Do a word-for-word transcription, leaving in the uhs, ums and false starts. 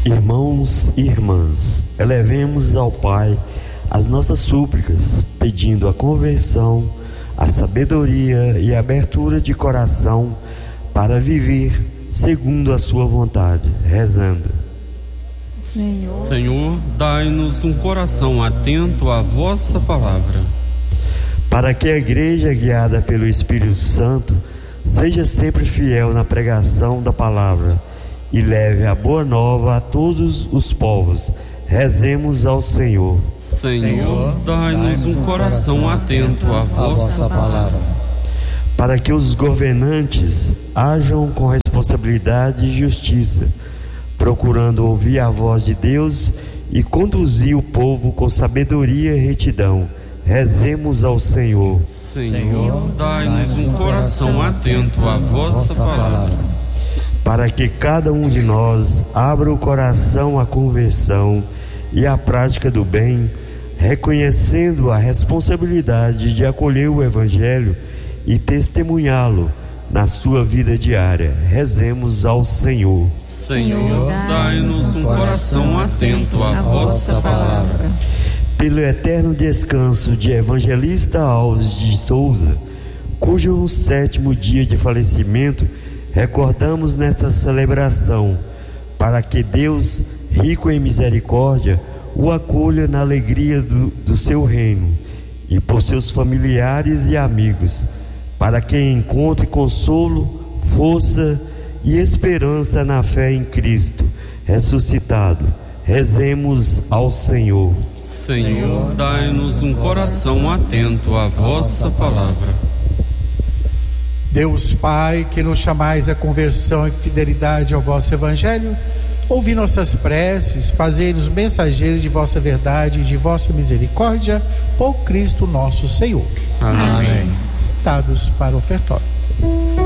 Irmãos e irmãs, elevemos ao Pai as nossas súplicas, pedindo a conversão, a sabedoria e a abertura de coração para viver segundo a sua vontade, rezando. Senhor, Senhor, dai-nos um coração atento à vossa palavra, para que a Igreja, guiada pelo Espírito Santo, seja sempre fiel na pregação da palavra e leve a boa nova a todos os povos. Rezemos ao Senhor. Senhor, dai-nos um coração atento à vossa palavra, para que os governantes ajam com responsabilidade e justiça, procurando ouvir a voz de Deus e conduzir o povo com sabedoria e retidão. Rezemos ao Senhor. Senhor, dai-nos um coração atento à vossa palavra, para que cada um de nós abra o coração à conversão e à prática do bem, reconhecendo a responsabilidade de acolher o Evangelho e testemunhá-lo na sua vida diária. Rezemos ao Senhor. Senhor, dai-nos um coração atento à vossa palavra, pelo eterno descanso de Evangelista Alves de Souza, cujo sétimo dia de falecimento recordamos nesta celebração, para que Deus, rico em misericórdia, o acolha na alegria do, do seu reino, e por seus familiares e amigos, para que encontre consolo, força e esperança na fé em Cristo ressuscitado. Rezemos ao Senhor. Senhor, dai-nos um coração atento à vossa palavra. Deus Pai, que nos chamais a conversão e fidelidade ao vosso Evangelho, ouvi nossas preces, fazei-nos mensageiros de vossa verdade e de vossa misericórdia, por Cristo nosso Senhor. Amém. Sentados para o ofertório.